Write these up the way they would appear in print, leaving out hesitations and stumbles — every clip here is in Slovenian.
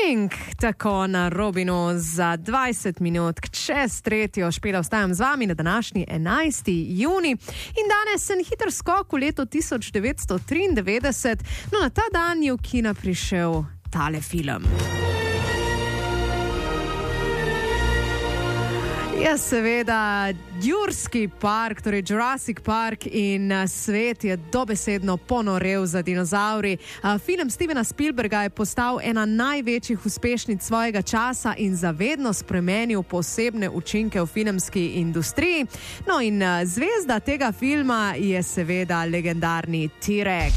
Pink, tako na Robinu za 20 minut čez 3. Špela ostajam z vami na današnji 11. juni in danes sem hiter skok v leto 1993, no na ta dan je v kina prišel tale film. Je seveda Jurski park, torej Jurassic Park, in svet je dobesedno ponorel za dinozauri. Film Stevena Spielberga je postal ena največjih uspešnic svojega časa in zavedno spremenil posebne učinke v filmski industriji. No in zvezda tega filma je seveda legendarni T-Rex.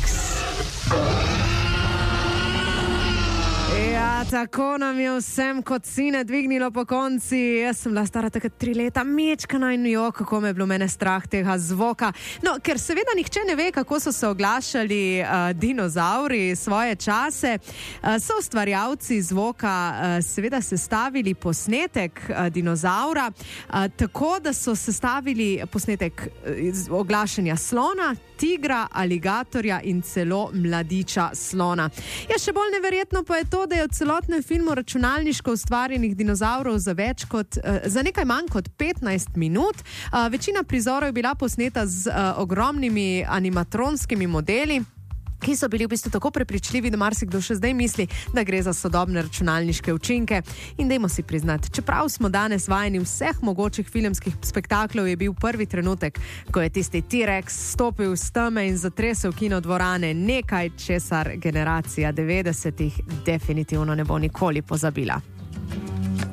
Ja, tako nam je vsem kot sine dvignilo po konci. Jaz sem bila stara takrat 3 leta, mečkana in kako me je bilo mene strah tega zvoka. No, ker seveda nihče ne ve, kako so se oglašali dinozauri svoje čase. So ustvarjalci zvoka seveda sestavili posnetek dinozaura, tako da so sestavili posnetek oglašanja slona, tigra, aligatorja in celo mladiča slona. Ja, še bolj neverjetno pa je to, da je v celotnem filmu računalniško ustvarjenih dinozavrov za nekaj manj kot 15 minut. Večina prizorov je bila posneta z ogromnimi animatronskimi modeli, ki so bili v bistvu tako prepričljivi, da marsikdo še zdaj misli, da gre za sodobne računalniške učinke. In dajmo si priznati, čeprav smo danes vajeni vseh mogočih filmskih spektaklov, je bil prvi trenutek, ko je tisti T-Rex stopil s teme in zatresel kinodvorane, nekaj, česar generacija 90-ih definitivno ne bo nikoli pozabila.